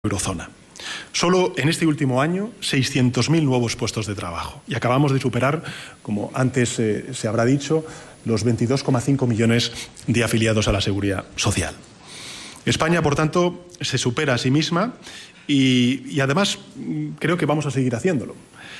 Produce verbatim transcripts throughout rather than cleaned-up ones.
eurozona. Solo en este último año, seiscientos mil nuevos puestos de trabajo. Y acabamos de superar, como antes eh, se habrá dicho, los veintidós coma cinco millones de afiliados a la Seguridad Social. España, por tanto, se supera a sí misma y, y además creo que vamos a seguir haciéndolo.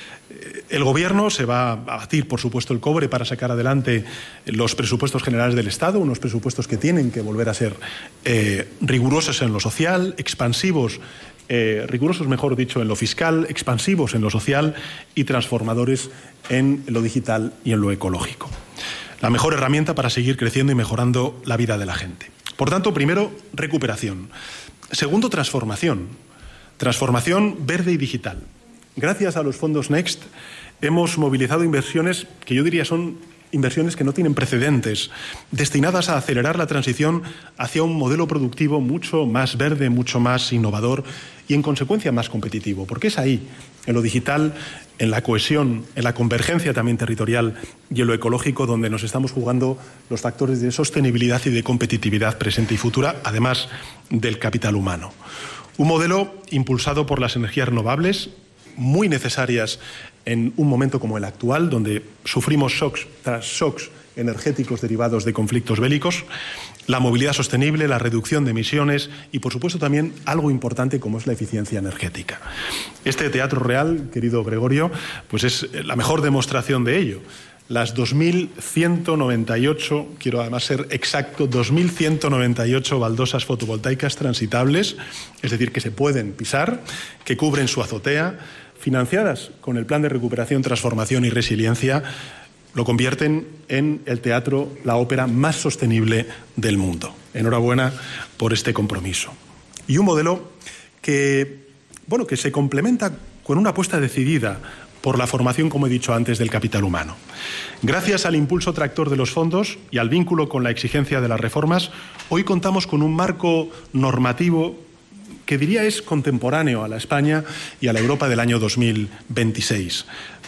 El Gobierno se va a batir, por supuesto, el cobre para sacar adelante los presupuestos generales del Estado, unos presupuestos que tienen que volver a ser eh, rigurosos en lo social, expansivos, eh, rigurosos, mejor dicho, en lo fiscal, expansivos en lo social y transformadores en lo digital y en lo ecológico. La mejor herramienta para seguir creciendo y mejorando la vida de la gente. Por tanto, primero, recuperación. Segundo, transformación. Transformación verde y digital. Gracias a los fondos Next hemos movilizado inversiones que yo diría son inversiones que no tienen precedentes, destinadas a acelerar la transición hacia un modelo productivo mucho más verde, mucho más innovador y, en consecuencia, más competitivo. Porque es ahí, en lo digital, en la cohesión, en la convergencia también territorial y en lo ecológico, donde nos estamos jugando los factores de sostenibilidad y de competitividad presente y futura, además del capital humano. Un modelo impulsado por las energías renovables, muy necesarias en un momento como el actual, donde sufrimos shocks tras shocks energéticos derivados de conflictos bélicos, la movilidad sostenible, la reducción de emisiones y, por supuesto, también algo importante como es la eficiencia energética. Este teatro real, querido Gregorio, pues es la mejor demostración de ello. Las dos mil ciento noventa y ocho, quiero además ser exacto, dos mil ciento noventa y ocho baldosas fotovoltaicas transitables, es decir, que se pueden pisar, que cubren su azotea, financiadas con el Plan de Recuperación, Transformación y Resiliencia, lo convierten en el teatro, la ópera más sostenible del mundo. Enhorabuena por este compromiso. Y un modelo que, bueno, que se complementa con una apuesta decidida por la formación, como he dicho antes, del capital humano. Gracias al impulso tractor de los fondos y al vínculo con la exigencia de las reformas, hoy contamos con un marco normativo que diría es contemporáneo a la España y a la Europa del año dos mil veintiséis.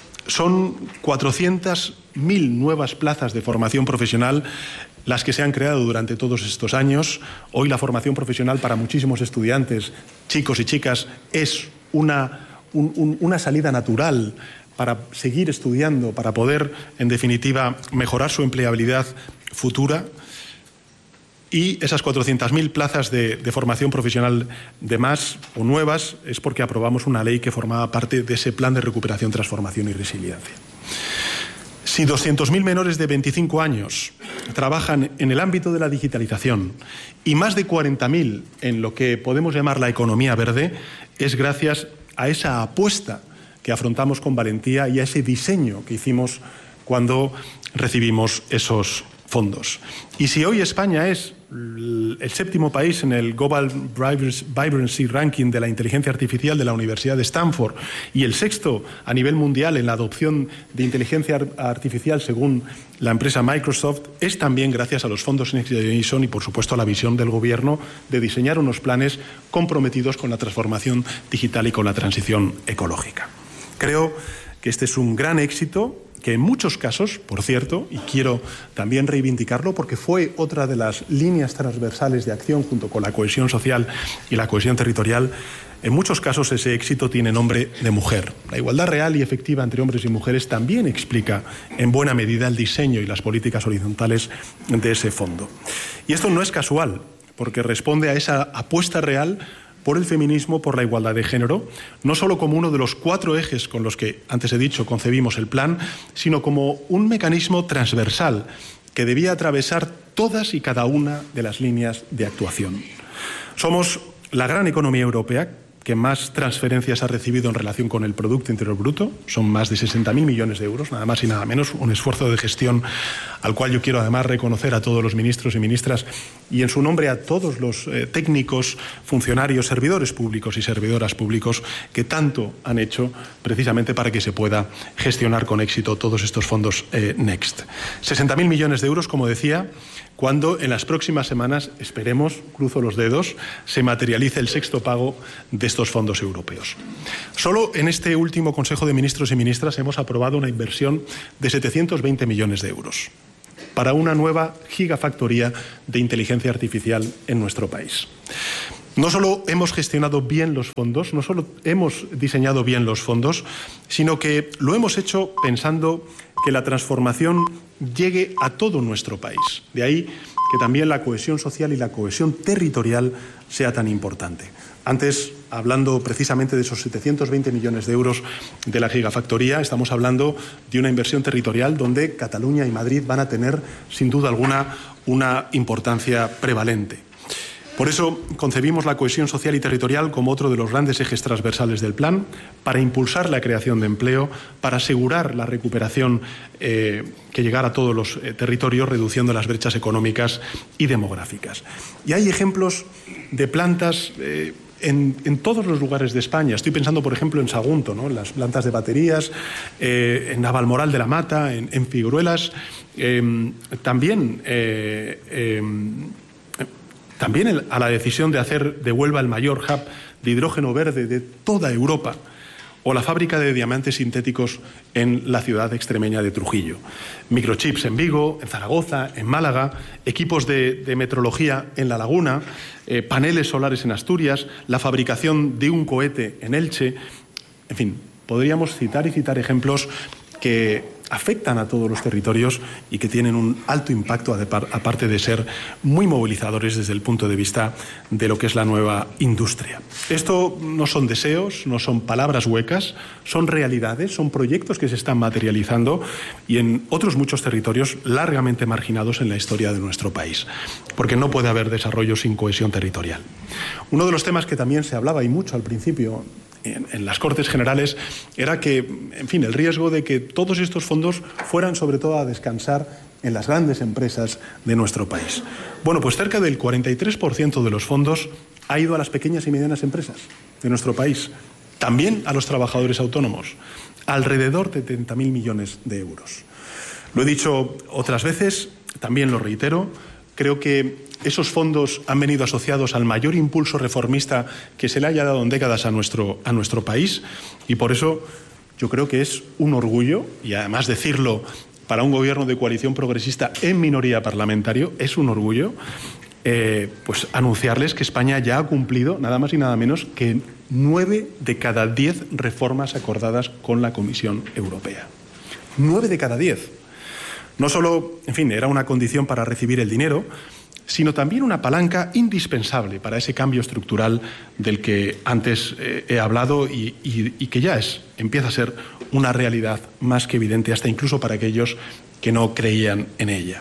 Son cuatrocientas mil nuevas plazas de formación profesional las que se han creado durante todos estos años. Hoy la formación profesional para muchísimos estudiantes, chicos y chicas, es una, un, un, una salida natural para seguir estudiando, para poder, en definitiva, mejorar su empleabilidad futura. Y esas cuatrocientas mil plazas de, de formación profesional de más o nuevas es porque aprobamos una ley que formaba parte de ese Plan de Recuperación, Transformación y Resiliencia. Si doscientos mil menores de veinticinco años trabajan en el ámbito de la digitalización y más de cuarenta mil en lo que podemos llamar la economía verde, es gracias a esa apuesta que afrontamos con valentía y a ese diseño que hicimos cuando recibimos esos fondos. Y si hoy España es el séptimo país en el Global Vibrancy Ranking de la inteligencia artificial de la Universidad de Stanford y el sexto a nivel mundial en la adopción de inteligencia artificial según la empresa Microsoft, es también gracias a los fondos Next Generation y, por supuesto, a la visión del Gobierno de diseñar unos planes comprometidos con la transformación digital y con la transición ecológica. Creo que este es un gran éxito que en muchos casos, por cierto, y quiero también reivindicarlo porque fue otra de las líneas transversales de acción junto con la cohesión social y la cohesión territorial, en muchos casos ese éxito tiene nombre de mujer. La igualdad real y efectiva entre hombres y mujeres también explica en buena medida el diseño y las políticas horizontales de ese fondo. Y esto no es casual, porque responde a esa apuesta real por el feminismo, por la igualdad de género, no solo como uno de los cuatro ejes con los que, antes he dicho, concebimos el plan, sino como un mecanismo transversal que debía atravesar todas y cada una de las líneas de actuación. Somos la gran economía europea que más transferencias ha recibido en relación con el Producto Interior Bruto. Son más de sesenta mil millones de euros, nada más y nada menos, un esfuerzo de gestión al cual yo quiero además reconocer a todos los ministros y ministras y en su nombre a todos los eh, técnicos, funcionarios, servidores públicos y servidoras públicos que tanto han hecho precisamente para que se pueda gestionar con éxito todos estos fondos eh, Next. sesenta mil millones de euros, como decía, cuando en las próximas semanas, esperemos, cruzo los dedos, se materialice el sexto pago de estos fondos europeos. Solo en este último Consejo de Ministros y Ministras hemos aprobado una inversión de setecientos veinte millones de euros para una nueva gigafactoría de inteligencia artificial en nuestro país. No solo hemos gestionado bien los fondos, no solo hemos diseñado bien los fondos, sino que lo hemos hecho pensando que la transformación llegue a todo nuestro país. De ahí que también la cohesión social y la cohesión territorial sea tan importante. Antes, hablando precisamente de esos setecientos veinte millones de euros de la gigafactoría, estamos hablando de una inversión territorial donde Cataluña y Madrid van a tener, sin duda alguna, una importancia prevalente. Por eso concebimos la cohesión social y territorial como otro de los grandes ejes transversales del plan, para impulsar la creación de empleo, para asegurar la recuperación eh, que llegara a todos los eh, territorios, reduciendo las brechas económicas y demográficas. Y hay ejemplos de plantas eh, en, en todos los lugares de España. Estoy pensando, por ejemplo, en Sagunto, ¿no?, en las plantas de baterías, eh, en Navalmoral de la Mata, en, en Figueruelas, eh, también... Eh, eh, También a la decisión de hacer de Huelva el mayor hub de hidrógeno verde de toda Europa, o la fábrica de diamantes sintéticos en la ciudad extremeña de Trujillo. Microchips en Vigo, en Zaragoza, en Málaga, equipos de, de metrología en La Laguna, eh, paneles solares en Asturias, la fabricación de un cohete en Elche. En fin, podríamos citar y citar ejemplos que afectan a todos los territorios y que tienen un alto impacto, aparte de ser muy movilizadores desde el punto de vista de lo que es la nueva industria. Esto no son deseos, no son palabras huecas, son realidades, son proyectos que se están materializando y en otros muchos territorios largamente marginados en la historia de nuestro país, porque no puede haber desarrollo sin cohesión territorial. Uno de los temas que también se hablaba y mucho al principio En, en las Cortes Generales era que, en fin, el riesgo de que todos estos fondos fueran sobre todo a descansar en las grandes empresas de nuestro país. Bueno, pues cerca del cuarenta y tres por ciento de los fondos ha ido a las pequeñas y medianas empresas de nuestro país, también a los trabajadores autónomos, alrededor de treinta mil millones de euros. Lo he dicho otras veces, también lo reitero, creo que esos fondos han venido asociados al mayor impulso reformista que se le haya dado en décadas a nuestro, a nuestro país y por eso yo creo que es un orgullo, y además decirlo para un gobierno de coalición progresista en minoría parlamentario, es un orgullo eh, pues anunciarles que España ya ha cumplido nada más y nada menos que nueve de cada diez reformas acordadas con la Comisión Europea. Nueve de cada diez. No solo, en fin, era una condición para recibir el dinero, sino también una palanca indispensable para ese cambio estructural del que antes eh, he hablado y, y, y que ya es, empieza a ser una realidad más que evidente, hasta incluso para aquellos que no creían en ella.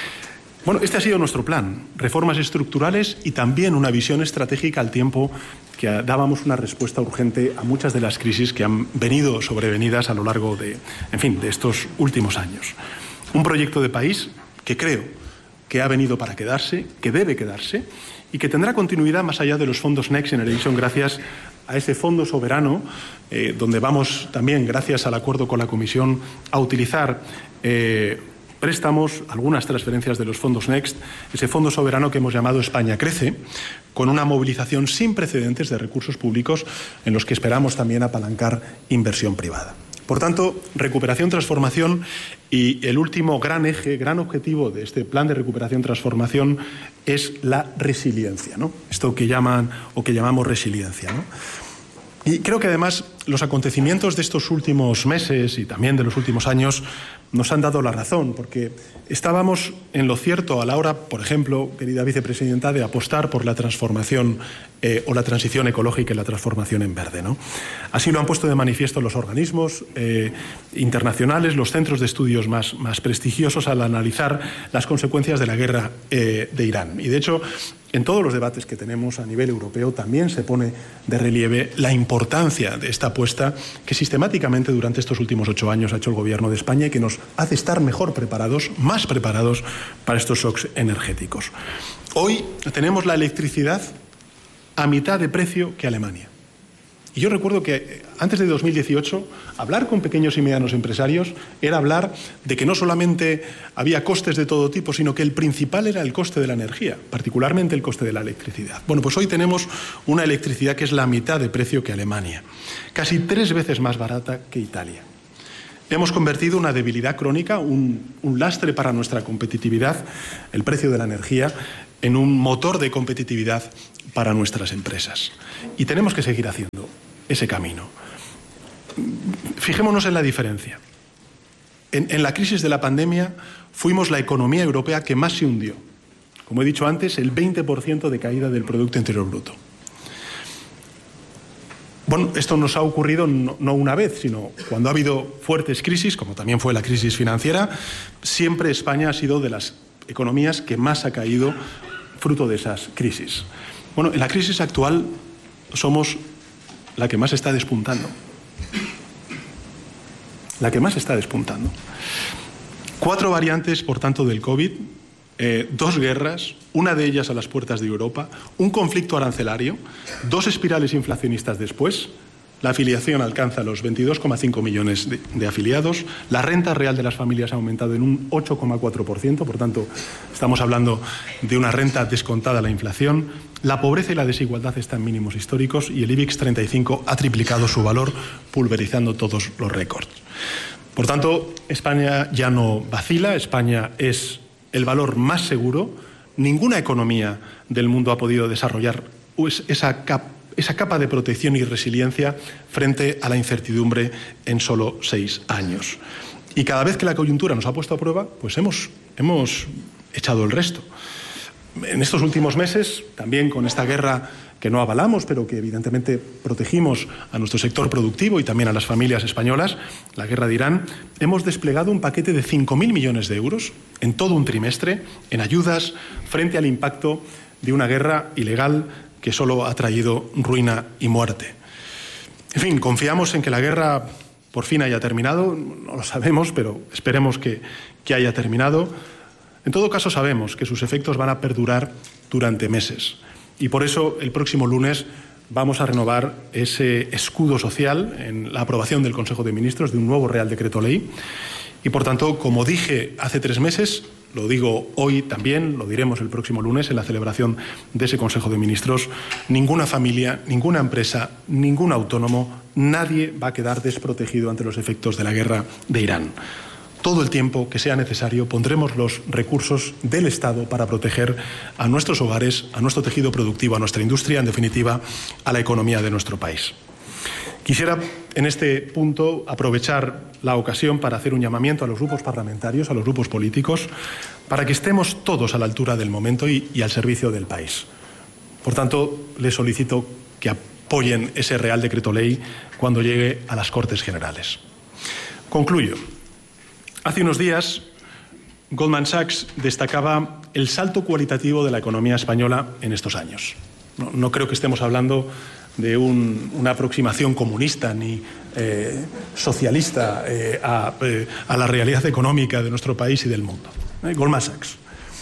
Bueno, este ha sido nuestro plan, reformas estructurales y también una visión estratégica al tiempo que dábamos una respuesta urgente a muchas de las crisis que han venido sobrevenidas a lo largo de, en fin, de estos últimos años. Un proyecto de país que creo que ha venido para quedarse, que debe quedarse y que tendrá continuidad más allá de los fondos Next Generation gracias a ese fondo soberano eh, donde vamos también, gracias al acuerdo con la Comisión, a utilizar eh, préstamos, algunas transferencias de los fondos Next, ese fondo soberano que hemos llamado España Crece, con una movilización sin precedentes de recursos públicos en los que esperamos también apalancar inversión privada. Por tanto, recuperación, transformación y el último gran eje, gran objetivo de este plan de recuperación-transformación es la resiliencia, ¿no? Esto que llaman o que llamamos resiliencia, ¿no? Y creo que además los acontecimientos de estos últimos meses y también de los últimos años nos han dado la razón, porque estábamos en lo cierto a la hora, por ejemplo, querida vicepresidenta, de apostar por la transformación eh, o la transición ecológica y la transformación en verde, ¿no? Así lo han puesto de manifiesto los organismos eh, internacionales, los centros de estudios más, más prestigiosos al analizar las consecuencias de la guerra eh, de Irán. Y de hecho, en todos los debates que tenemos a nivel europeo también se pone de relieve la importancia de esta apuesta que sistemáticamente durante estos últimos ocho años ha hecho el Gobierno de España y que nos hace estar mejor preparados, más preparados para estos shocks energéticos. Hoy tenemos la electricidad a mitad de precio que Alemania. Y yo recuerdo que antes de dos mil dieciocho, hablar con pequeños y medianos empresarios era hablar de que no solamente había costes de todo tipo, sino que el principal era el coste de la energía, particularmente el coste de la electricidad. Bueno, pues hoy tenemos una electricidad que es la mitad de precio que Alemania, casi tres veces más barata que Italia. Hemos convertido una debilidad crónica, un, un lastre para nuestra competitividad, el precio de la energía, en un motor de competitividad para nuestras empresas. Y tenemos que seguir haciendo ese camino. Fijémonos en la diferencia. En, en la crisis de la pandemia fuimos la economía europea que más se hundió. Como he dicho antes, el veinte por ciento de caída del Producto Interior Bruto. Bueno, esto nos ha ocurrido no, no una vez, sino cuando ha habido fuertes crisis, como también fue la crisis financiera, siempre España ha sido de las economías que más ha caído fruto de esas crisis. Bueno, en la crisis actual somos la que más está despuntando. La que más está despuntando. Cuatro variantes, por tanto, del COVID, eh, dos guerras, una de ellas a las puertas de Europa, un conflicto arancelario, dos espirales inflacionistas después. La afiliación alcanza los veintidós coma cinco millones de, de afiliados. La renta real de las familias ha aumentado en un ocho coma cuatro por ciento, por tanto, estamos hablando de una renta descontada a la inflación. La pobreza y la desigualdad están en mínimos históricos y el IBEX treinta y cinco ha triplicado su valor, pulverizando todos los récords. Por tanto, España ya no vacila, España es el valor más seguro. Ninguna economía del mundo ha podido desarrollar esa capa esa capa de protección y resiliencia frente a la incertidumbre en solo seis años. Y cada vez que la coyuntura nos ha puesto a prueba, pues hemos, hemos echado el resto. En estos últimos meses, también con esta guerra que no avalamos, pero que evidentemente protegimos a nuestro sector productivo y también a las familias españolas, la guerra de Irán, hemos desplegado un paquete de cinco mil millones de euros en todo un trimestre en ayudas frente al impacto de una guerra ilegal que solo ha traído ruina y muerte. En fin, confiamos en que la guerra por fin haya terminado, no lo sabemos, pero esperemos que, que haya terminado. En todo caso, sabemos que sus efectos van a perdurar durante meses y por eso el próximo lunes vamos a renovar ese escudo social en la aprobación del Consejo de Ministros de un nuevo Real Decreto Ley y, por tanto, como dije hace tres meses, lo digo hoy también, lo diremos el próximo lunes en la celebración de ese Consejo de Ministros, ninguna familia, ninguna empresa, ningún autónomo, nadie va a quedar desprotegido ante los efectos de la guerra de Irán. Todo el tiempo que sea necesario pondremos los recursos del Estado para proteger a nuestros hogares, a nuestro tejido productivo, a nuestra industria, en definitiva, a la economía de nuestro país. Quisiera, en este punto, aprovechar la ocasión para hacer un llamamiento a los grupos parlamentarios, a los grupos políticos, para que estemos todos a la altura del momento y, y al servicio del país. Por tanto, les solicito que apoyen ese Real Decreto Ley cuando llegue a las Cortes Generales. Concluyo. Hace unos días, Goldman Sachs destacaba el salto cualitativo de la economía española en estos años. No, no creo que estemos hablando de un, una aproximación comunista ni eh, socialista eh, a, eh, a la realidad económica de nuestro país y del mundo. ¿Eh? Goldman Sachs.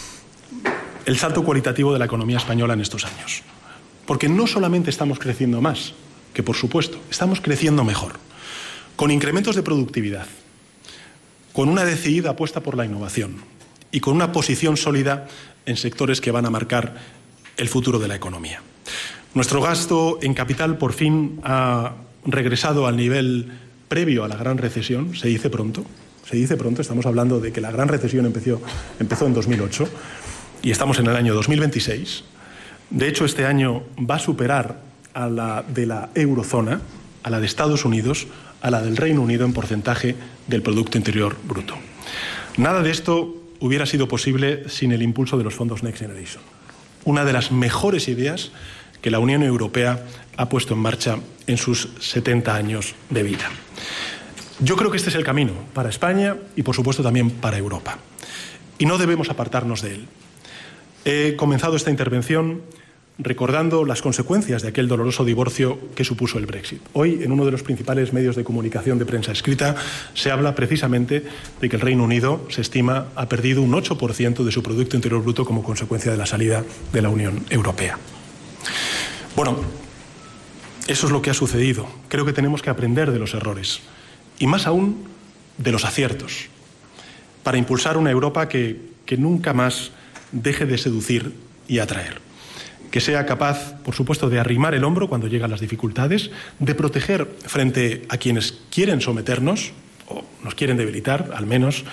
El salto cualitativo de la economía española en estos años. Porque no solamente estamos creciendo más, que por supuesto, estamos creciendo mejor, con incrementos de productividad, con una decidida apuesta por la innovación y con una posición sólida en sectores que van a marcar el futuro de la economía. Nuestro gasto en capital por fin ha regresado al nivel previo a la gran recesión, se dice pronto, se dice pronto, estamos hablando de que la gran recesión empezó, empezó en dos mil ocho y estamos en el año dos mil veintiséis. De hecho, este año va a superar a la de la eurozona, a la de Estados Unidos, a la del Reino Unido en porcentaje del Producto Interior Bruto. Nada de esto hubiera sido posible sin el impulso de los fondos Next Generation. Una de las mejores ideas que la Unión Europea ha puesto en marcha en sus setenta años de vida. Yo creo que este es el camino para España y, por supuesto, también para Europa. Y no debemos apartarnos de él. He comenzado esta intervención recordando las consecuencias de aquel doloroso divorcio que supuso el Brexit. Hoy, en uno de los principales medios de comunicación de prensa escrita, se habla precisamente de que el Reino Unido, se estima, ha perdido un ocho por ciento de su Producto Interior Bruto como consecuencia de la salida de la Unión Europea. Bueno, eso es lo que ha sucedido. Creo que tenemos que aprender de los errores y más aún de los aciertos para impulsar una Europa que, que nunca más deje de seducir y atraer. Que sea capaz, por supuesto, de arrimar el hombro cuando llegan las dificultades, de proteger frente a quienes quieren someternos o nos quieren debilitar, al menos,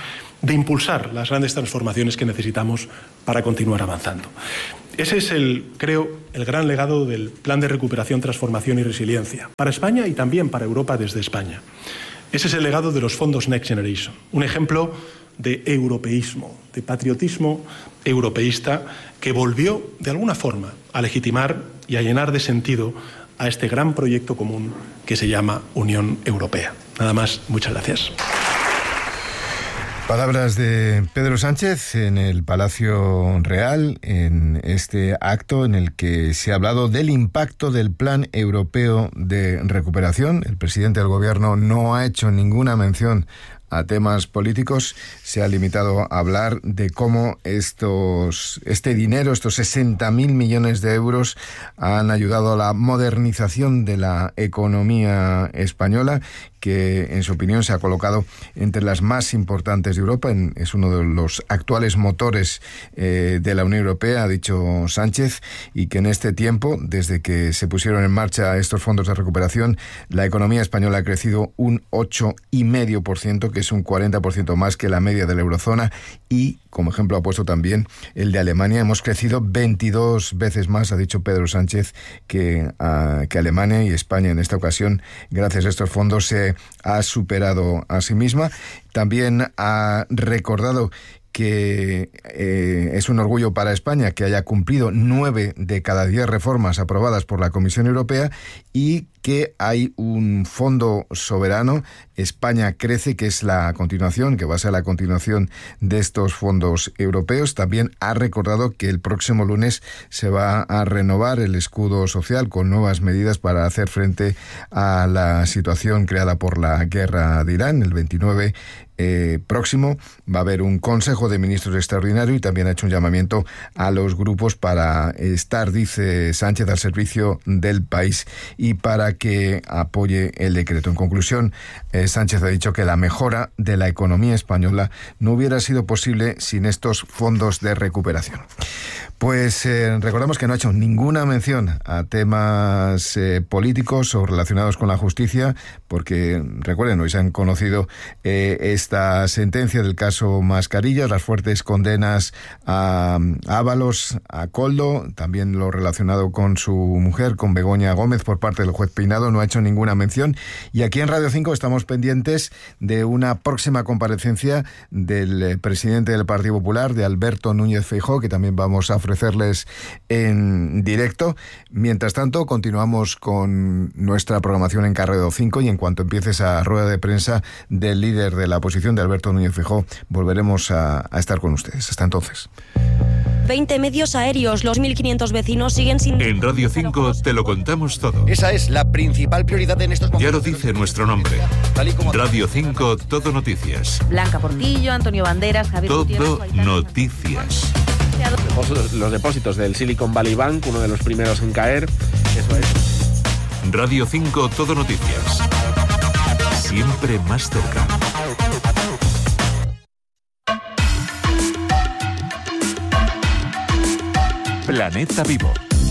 de impulsar las grandes transformaciones que necesitamos para continuar avanzando. Ese es, el, creo, el gran legado del Plan de Recuperación, Transformación y Resiliencia, para España y también para Europa desde España. Ese es el legado de los fondos Next Generation, un ejemplo de europeísmo, de patriotismo europeísta que volvió, de alguna forma, a legitimar y a llenar de sentido a este gran proyecto común que se llama Unión Europea. Nada más, muchas gracias. Palabras de Pedro Sánchez en el Palacio Real, en este acto en el que se ha hablado del impacto del Plan Europeo de Recuperación. El presidente del Gobierno no ha hecho ninguna mención a temas políticos, se ha limitado a hablar de cómo estos, este dinero, estos sesenta mil millones de euros, han ayudado a la modernización de la economía española, que en su opinión se ha colocado entre las más importantes de Europa. En, es uno de los actuales motores eh, de la Unión Europea, ha dicho Sánchez, y que en este tiempo, desde que se pusieron en marcha estos fondos de recuperación, la economía española ha crecido un ocho coma cinco por ciento, que es un cuarenta por ciento más que la media de la eurozona, y como ejemplo ha puesto también el de Alemania. Hemos crecido veintidós veces más, ha dicho Pedro Sánchez, que, uh, que Alemania, y España en esta ocasión, gracias a estos fondos, se ha superado a sí misma. También ha recordado que eh, es un orgullo para España que haya cumplido nueve de cada diez reformas aprobadas por la Comisión Europea, y que hay un fondo soberano, España Crece, que es la continuación, que va a ser la continuación de estos fondos europeos. También ha recordado que el próximo lunes se va a renovar el escudo social con nuevas medidas para hacer frente a la situación creada por la guerra de Irán. El veintinueve eh, próximo va a haber un Consejo de Ministros extraordinario, y también ha hecho un llamamiento a los grupos para estar, dice Sánchez, al servicio del país y para que apoye el decreto. En conclusión, eh, Sánchez ha dicho que la mejora de la economía española no hubiera sido posible sin estos fondos de recuperación. Pues eh, recordamos que no ha hecho ninguna mención a temas eh, políticos o relacionados con la justicia, porque, recuerden, hoy se han conocido eh, esta sentencia del caso Mascarillas, las fuertes condenas a Ábalos, a Koldo, también lo relacionado con su mujer, con Begoña Gómez, por parte del juez Peinado. No ha hecho ninguna mención. Y aquí en Radio cinco estamos pendientes de una próxima comparecencia del presidente del Partido Popular, de Alberto Núñez Feijóo, que también vamos a ofrecerles en directo. Mientras tanto, continuamos con nuestra programación en Carrero cinco, y en cuanto empiece esa rueda de prensa del líder de la oposición, de Alberto Núñez Feijóo, volveremos a, a estar con ustedes. Hasta entonces. veinte medios aéreos, los mil quinientos vecinos siguen sin... En Radio cinco te lo contamos todo. Esa es la principal prioridad en estos momentos. Ya lo dice nuestro nombre. Radio cinco, Todo Noticias. Blanca Portillo, Antonio Banderas, Javier Todo Noticias. Los depósitos del Silicon Valley Bank, uno de los primeros en caer. Eso es. Radio cinco, Todo Noticias. Siempre más cerca. Planeta Vivo.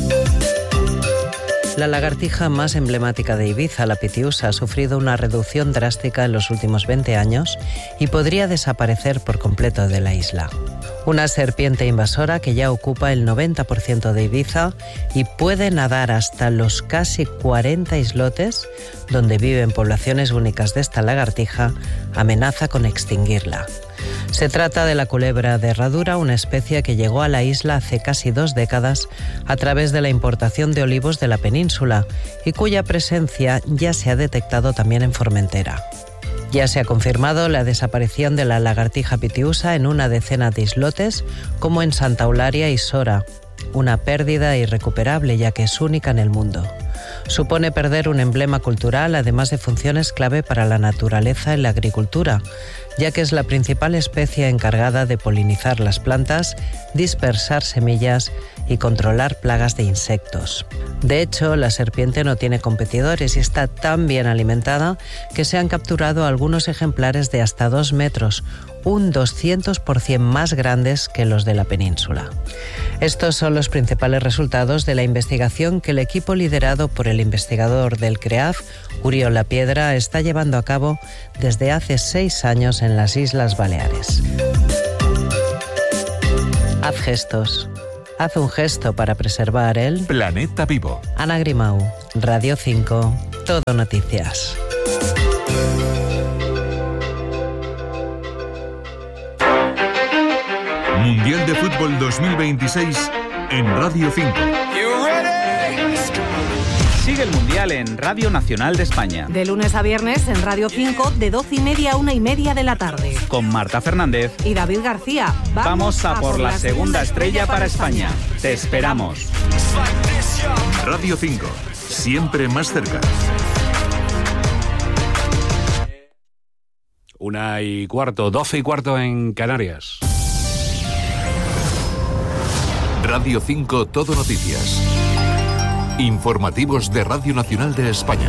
La lagartija más emblemática de Ibiza, la pitiusa, ha sufrido una reducción drástica en los últimos veinte años y podría desaparecer por completo de la isla. Una serpiente invasora que ya ocupa el noventa por ciento de Ibiza y puede nadar hasta los casi cuarenta islotes donde viven poblaciones únicas de esta lagartija, amenaza con extinguirla. Se trata de la culebra de herradura, una especie que llegó a la isla hace casi dos décadas a través de la importación de olivos de la península y cuya presencia ya se ha detectado también en Formentera. Ya se ha confirmado la desaparición de la lagartija pitiusa en una decena de islotes, como en Santa Eulalia y Sora, una pérdida irrecuperable ya que es única en el mundo. Supone perder un emblema cultural, además de funciones clave para la naturaleza y la agricultura, ya que es la principal especie encargada de polinizar las plantas, dispersar semillas y controlar plagas de insectos. De hecho, la serpiente no tiene competidores y está tan bien alimentada que se han capturado algunos ejemplares de hasta dos metros, un doscientos por ciento más grandes que los de la península. Estos son los principales resultados de la investigación que el equipo liderado por el investigador del CREAF, Uriol Lapiedra, está llevando a cabo desde hace seis años en las Islas Baleares. Haz gestos. Haz un gesto para preservar el planeta vivo. Ana Grimau, Radio cinco, Todo Noticias. Mundial de Fútbol dos mil veintiséis en Radio cinco. Sigue el Mundial en Radio Nacional de España. De lunes a viernes en Radio cinco, de doce y media a una y media de la tarde. Con Marta Fernández y David García. Vamos, Vamos a, a por, por la, la segunda estrella, estrella para España. España. Te esperamos. Radio cinco, siempre más cerca. Una y cuarto, doce y cuarto en Canarias. Radio cinco, Todo Noticias. Informativos de Radio Nacional de España.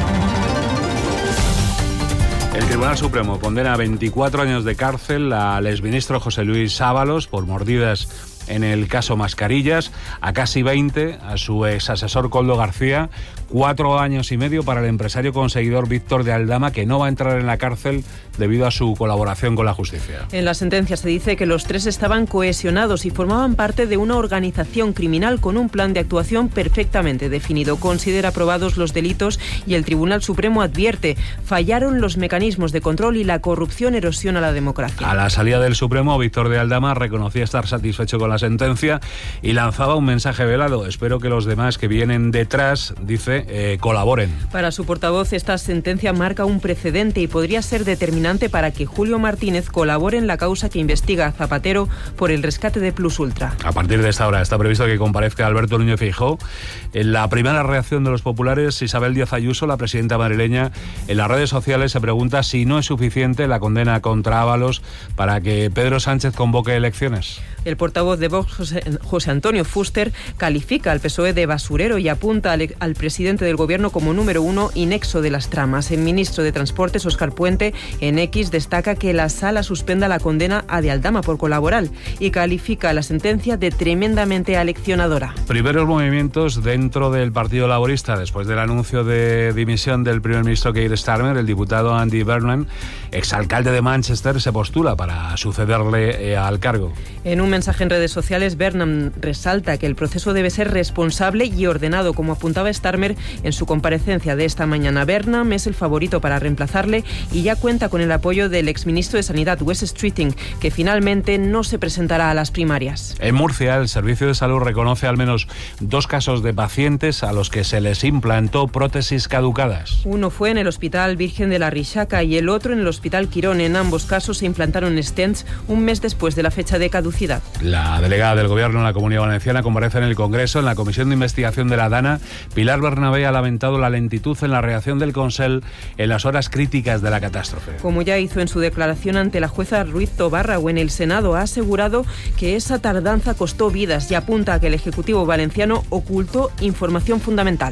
El Tribunal Supremo condena a veinticuatro años de cárcel al exministro José Luis Ábalos por mordidas en el caso Mascarillas, a casi veinte a su exasesor Koldo García, cuatro años y medio para el empresario conseguidor Víctor de Aldama, que no va a entrar en la cárcel debido a su colaboración con la justicia. En la sentencia se dice que los tres estaban cohesionados y formaban parte de una organización criminal con un plan de actuación perfectamente definido. Considera probados los delitos y el Tribunal Supremo advierte: fallaron los mecanismos de control y la corrupción erosiona la democracia. A la salida del Supremo, Víctor de Aldama reconocía estar satisfecho con la sentencia y lanzaba un mensaje velado: espero que los demás que vienen detrás, dice, eh, colaboren. Para su portavoz, esta sentencia marca un precedente y podría ser determinante para que Julio Martínez colabore en la causa que investiga a Zapatero por el rescate de Plus Ultra. A partir de esta hora está previsto que comparezca Alberto Núñez Feijóo. En la primera reacción de los populares, Isabel Díaz Ayuso, la presidenta madrileña, en las redes sociales se pregunta si no es suficiente la condena contra Ábalos para que Pedro Sánchez convoque elecciones. El portavoz de Vox, José, José Antonio Fuster, califica al P S O E de basurero y apunta al, al presidente del gobierno como número uno y nexo de las tramas. El ministro de Transportes, Óscar Puente, en X destaca que la Sala suspenda la condena a de Aldama por colaborar y califica la sentencia de tremendamente aleccionadora. Primeros movimientos dentro del Partido Laborista después del anuncio de dimisión del primer ministro Keir Starmer. El diputado Andy Burnham, exalcalde de Manchester, se postula para sucederle eh, al cargo. En un mensaje en redes sociales, Burnham resalta que el proceso debe ser responsable y ordenado, como apuntaba Starmer en su comparecencia de esta mañana. Burnham es el favorito para reemplazarle y ya cuenta con el apoyo del exministro de Sanidad, Wes Streeting, que finalmente no se presentará a las primarias. En Murcia, el Servicio de Salud reconoce al menos dos casos de pacientes a los que se les implantó prótesis caducadas. Uno fue en el Hospital Virgen de la Rixaca y el otro en el Hospital Quirón. En ambos casos se implantaron stents un mes después de la fecha de caducidad. La delegada del Gobierno en la Comunidad Valenciana comparece en el Congreso. En la Comisión de Investigación de la DANA, Pilar Bernabé ha lamentado la lentitud en la reacción del Consell en las horas críticas de la catástrofe. Como ya hizo en su declaración ante la jueza Ruiz Tobarra o en el Senado, ha asegurado que esa tardanza costó vidas y apunta a que el Ejecutivo valenciano ocultó información fundamental.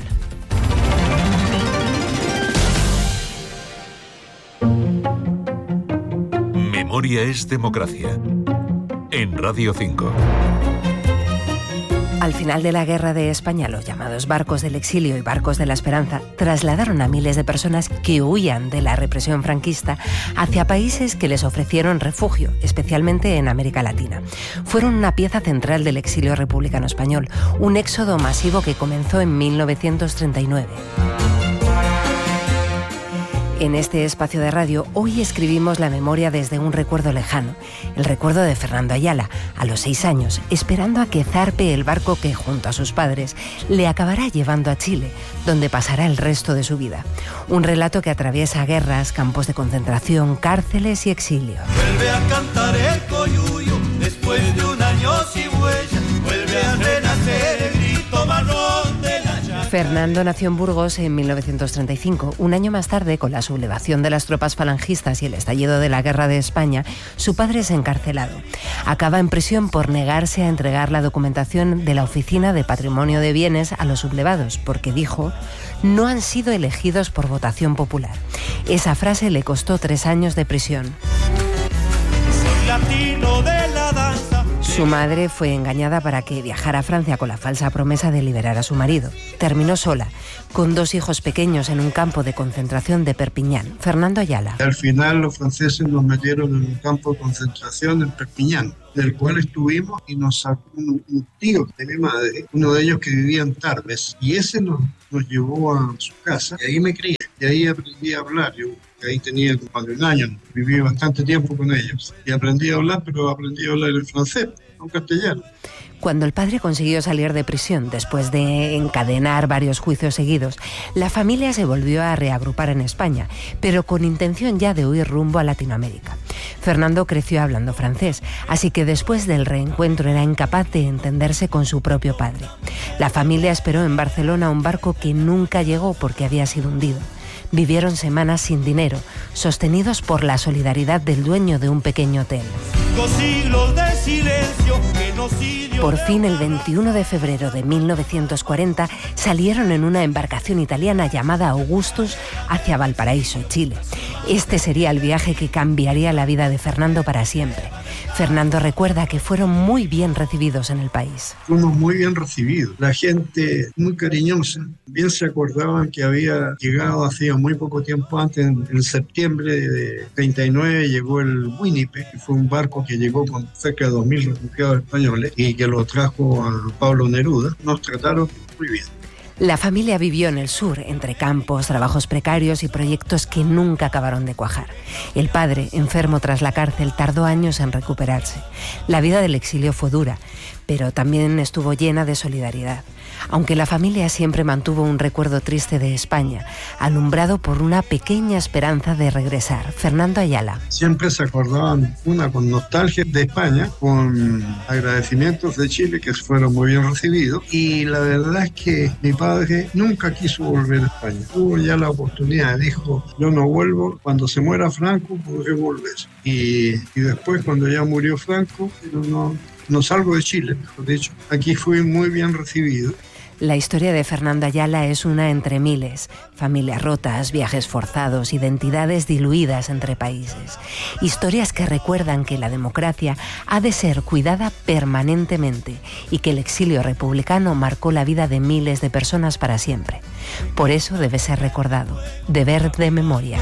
Memoria es democracia. En Radio cinco. Al final de la Guerra de España, los llamados barcos del exilio y barcos de la esperanza trasladaron a miles de personas que huían de la represión franquista hacia países que les ofrecieron refugio, especialmente en América Latina. Fueron una pieza central del exilio republicano español, un éxodo masivo que comenzó en mil novecientos treinta y nueve. En este espacio de radio, hoy escribimos la memoria desde un recuerdo lejano, el recuerdo de Fernando Ayala, a los seis años, esperando a que zarpe el barco que, junto a sus padres, le acabará llevando a Chile, donde pasará el resto de su vida. Un relato que atraviesa guerras, campos de concentración, cárceles y exilio. Vuelve a cantar el coyuyo, después de un año sin huella, vuelve a renacer el grito marrón de la llama. Fernando nació en Burgos en mil novecientos treinta y cinco. Un año más tarde, con la sublevación de las tropas falangistas y el estallido de la Guerra de España, su padre es encarcelado. Acaba en prisión por negarse a entregar la documentación de la Oficina de Patrimonio de Bienes a los sublevados, porque dijo: no han sido elegidos por votación popular. Esa frase le costó tres años de prisión. latino de la danza. Su madre fue engañada para que viajara a Francia con la falsa promesa de liberar a su marido. Terminó sola, con dos hijos pequeños en un campo de concentración de Perpiñán. Fernando Ayala. Al final los franceses nos metieron en un campo de concentración en Perpiñán, del cual estuvimos, y nos sacó un, un tío de mi madre, uno de ellos que vivía en Tarbes, y ese nos, nos llevó a su casa, y ahí me crié, y ahí aprendí a hablar. Yo ahí tenía más de un año, viví bastante tiempo con ellos, y aprendí a hablar, pero aprendí a hablar en francés, no castellano. Cuando el padre consiguió salir de prisión, después de encadenar varios juicios seguidos, la familia se volvió a reagrupar en España, pero con intención ya de huir rumbo a Latinoamérica. Fernando creció hablando francés, así que después del reencuentro era incapaz de entenderse con su propio padre. La familia esperó en Barcelona un barco que nunca llegó porque había sido hundido. Vivieron semanas sin dinero, sostenidos por la solidaridad del dueño de un pequeño hotel. Dos siglos de silencio que nos hirió. Por fin, el veintiuno de febrero de mil novecientos cuarenta, salieron en una embarcación italiana llamada Augustus hacia Valparaíso, Chile. Este sería el viaje que cambiaría la vida de Fernando para siempre. Fernando recuerda que fueron muy bien recibidos en el país. Fuimos muy bien recibidos. La gente muy cariñosa. Bien se acordaban que había llegado hacía muy poco tiempo antes, en, en septiembre de treinta y nueve, llegó el Winnipeg, que fue un barco que llegó con cerca de dos mil refugiados españoles y que lo trajo a Pablo Neruda. Nos trataron muy bien. La familia vivió en el sur, entre campos, trabajos precarios y proyectos que nunca acabaron de cuajar. El padre, enfermo tras la cárcel, tardó años en recuperarse. La vida del exilio fue dura, pero también estuvo llena de solidaridad. Aunque la familia siempre mantuvo un recuerdo triste de España, alumbrado por una pequeña esperanza de regresar. Fernando Ayala. Siempre se acordaban, una con nostalgia de España, con agradecimientos de Chile, que fueron muy bien recibidos, y la verdad es que mi padre nunca quiso volver a España. Tuvo ya la oportunidad, dijo, yo no vuelvo, cuando se muera Franco podré volver. Y, y después, cuando ya murió Franco, no, no, no salgo de Chile, mejor dicho. Aquí fui muy bien recibido. La historia de Fernando Ayala es una entre miles. Familias rotas, viajes forzados, identidades diluidas entre países. Historias que recuerdan que la democracia ha de ser cuidada permanentemente y que el exilio republicano marcó la vida de miles de personas para siempre. Por eso debe ser recordado. Deber de memoria.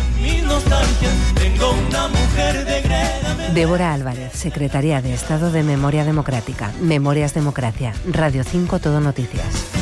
Débora Álvarez, Secretaría de Estado de Memoria Democrática. Memorias Democracia. Radio cinco Todo Noticias.